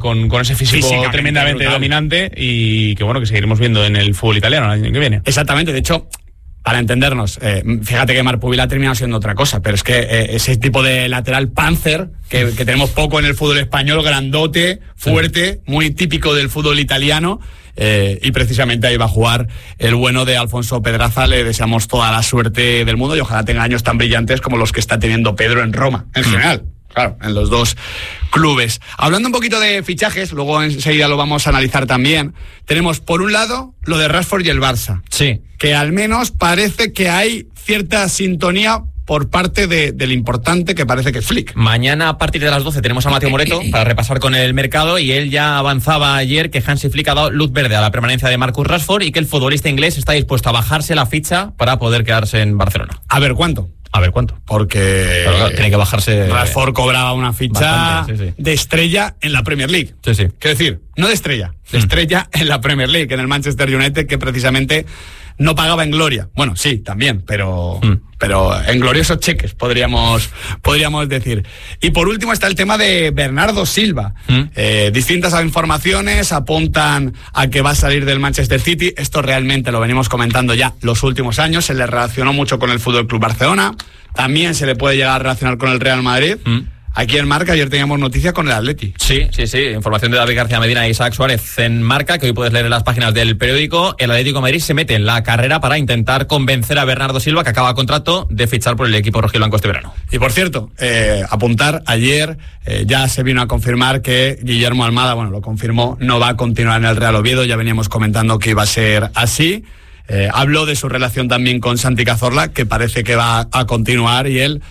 con ese físico tremendamente dominante y que bueno, que seguiremos viendo en el fútbol italiano el año que viene. Exactamente, de hecho, para entendernos, fíjate que Marc Pubil ha terminado siendo otra cosa, pero es que ese tipo de lateral panzer que tenemos poco en el fútbol español, grandote, fuerte, muy típico del fútbol italiano, y precisamente ahí va a jugar el bueno de Alfonso Pedraza. Le deseamos toda la suerte del mundo y ojalá tenga años tan brillantes como los que está teniendo Pedro en Roma, en general. Claro, en los dos clubes. Hablando un poquito de fichajes, luego enseguida lo vamos a analizar también. Tenemos, por un lado, lo de Rashford y el Barça. Sí. Que al menos parece que hay cierta sintonía por parte del importante que parece que es Flick. Mañana a partir de las 12 tenemos a Mateo Moreto para repasar con el mercado y él ya avanzaba ayer que Hansi Flick ha dado luz verde a la permanencia de Marcus Rashford y que el futbolista inglés está dispuesto a bajarse la ficha para poder quedarse en Barcelona. A ver cuánto. Porque claro, tiene que bajarse. Rashford cobraba una ficha bastante, sí. de estrella en la Premier League. Sí. Quiero decir, no de estrella, de estrella en la Premier League, en el Manchester United, que precisamente no pagaba en gloria. Bueno, sí, también, pero en gloriosos cheques, podríamos decir. Y por último está el tema de Bernardo Silva. Distintas informaciones apuntan a que va a salir del Manchester City. Esto realmente lo venimos comentando ya los últimos años. Se le relacionó mucho con el FC Barcelona. También se le puede llegar a relacionar con el Real Madrid. Aquí en Marca ayer teníamos noticia con el Atleti. Sí. Información de David García Medina e Isaac Suárez en Marca, que hoy puedes leer en las páginas del periódico. El Atlético de Madrid se mete en la carrera para intentar convencer a Bernardo Silva, que acaba contrato, de fichar por el equipo rojiblanco este verano. Y por cierto, apuntar, ayer ya se vino a confirmar que Guillermo Almada, lo confirmó, no va a continuar en el Real Oviedo. Ya veníamos comentando que iba a ser así. Habló de su relación también con Santi Cazorla, que parece que va a continuar, y él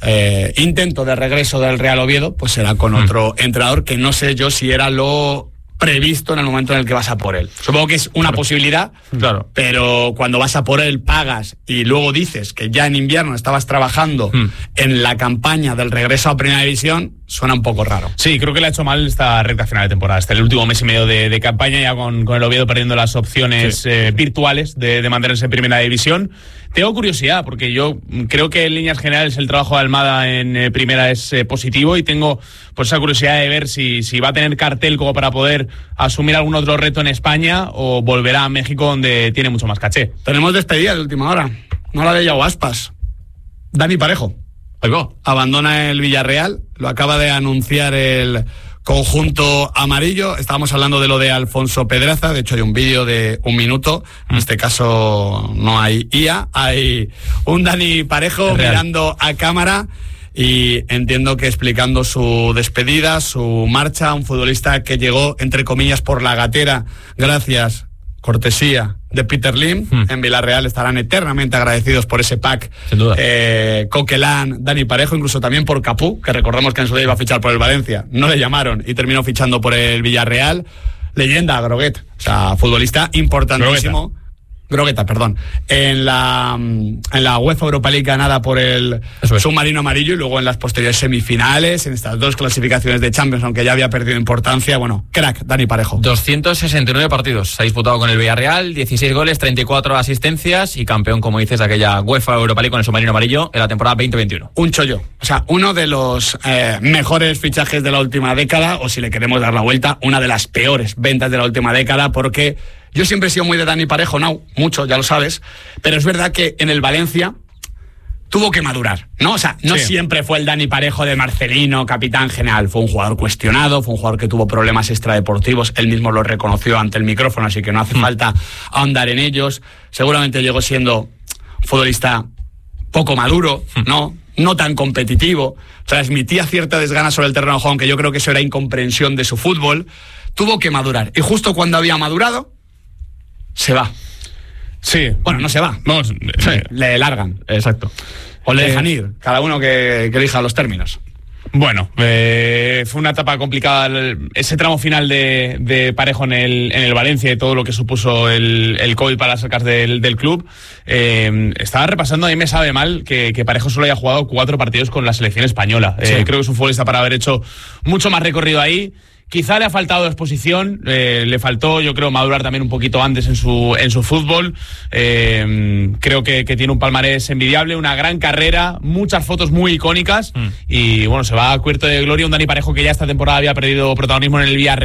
intento de regreso del Real Oviedo pues será con otro entrenador, que no sé yo si era lo previsto en el momento en el que vas a por él. Supongo que es una posibilidad, pero cuando vas a por él, pagas y luego dices que ya en invierno estabas trabajando en la campaña del regreso a Primera División, suena un poco raro. Sí, creo que le ha hecho mal esta recta final de temporada, hasta el último mes y medio de campaña, ya con el Oviedo perdiendo las opciones virtuales de mantenerse en Primera División. Tengo curiosidad, porque yo creo que en líneas generales el trabajo de Almada en Primera es positivo, y tengo pues esa curiosidad de ver si va a tener cartel como para poder asumir algún otro reto en España o volverá a México, donde tiene mucho más caché. Tenemos despedida de última hora, no la de Yago Aspas. Dani Parejo abandona el Villarreal, lo acaba de anunciar el conjunto amarillo. Estábamos hablando de lo de Alfonso Pedraza, de hecho hay un vídeo de 1 minuto, en este caso no hay IA, hay un Dani Parejo mirando a cámara y entiendo que explicando su despedida, su marcha, un futbolista que llegó, entre comillas, por la gatera, gracias, cortesía de Peter Lim. En Villarreal estarán eternamente agradecidos por ese pack. Sin duda. Coquelán, Dani Parejo, incluso también por Capú, que recordemos que en su día iba a fichar por el Valencia, no le llamaron y terminó fichando por el Villarreal. Leyenda, Groguet, o sea, futbolista importantísimo. Grogueta, perdón. En la UEFA Europa League ganada por el submarino amarillo, y luego en las posteriores semifinales, en estas 2 clasificaciones de Champions, aunque ya había perdido importancia. Crack, Dani Parejo. 269 partidos se ha disputado con el Villarreal, 16 goles, 34 asistencias y campeón, como dices, de aquella UEFA Europa League con el submarino amarillo en la temporada 2021. Un chollo. O sea, uno de los mejores fichajes de la última década, o si le queremos dar la vuelta, una de las peores ventas de la última década, porque yo siempre he sido muy de Dani Parejo, mucho, ya lo sabes, pero es verdad que en el Valencia tuvo que madurar, ¿no? O sea, no siempre fue el Dani Parejo de Marcelino, capitán general. Fue un jugador cuestionado, fue un jugador que tuvo problemas extradeportivos, él mismo lo reconoció ante el micrófono, así que no hace falta ahondar en ellos. Seguramente llegó siendo un futbolista poco maduro, no tan competitivo, transmitía cierta desgana sobre el terreno de juego, aunque yo creo que eso era incomprensión de su fútbol. Tuvo que madurar, y justo cuando había madurado, se va. Sí. Bueno, no se va. Le largan. Exacto. O le dejan ir. Cada uno que elija los términos. Bueno, fue una etapa complicada ese tramo final de Parejo en el Valencia, y todo lo que supuso el COVID para las arcas del club. Estaba repasando, a mí me sabe mal que Parejo solo haya jugado 4 partidos con la selección española. Creo que es un futbolista para haber hecho mucho más recorrido ahí. Quizá le ha faltado exposición, le faltó, yo creo, madurar también un poquito antes en su fútbol. Creo que tiene un palmarés envidiable, una gran carrera, muchas fotos muy icónicas, y bueno, se va a cubierto de gloria un Dani Parejo que ya esta temporada había perdido protagonismo en el Villarreal.